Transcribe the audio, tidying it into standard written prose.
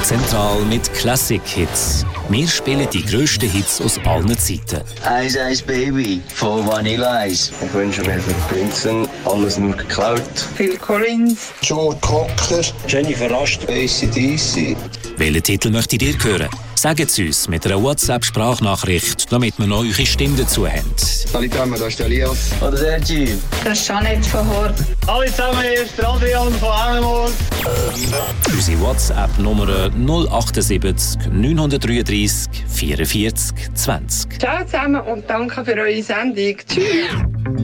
Zentral mit Classic-Hits. Wir spielen die grössten Hits aus allen Zeiten. Ice Ice Baby von Vanilla Ice. Ich wünsche mir für Prinzen alles nur geklaut. Phil Collins, Joe Cocker, Jennifer Last, AC/DC. Welchen Titel möchtet ihr hören? Sagt es uns mit einer WhatsApp-Sprachnachricht, damit wir noch eure Stimme dazu haben. Hallo zusammen, das ist der Elias. Oder der Typ. das ist Jeanette von Hort. Hallo zusammen, hier ist der Adrian von Emmenmoor. Unsere WhatsApp-Nummer 078 933 44 20. Ciao zusammen und danke für eure Sendung. Tschüss.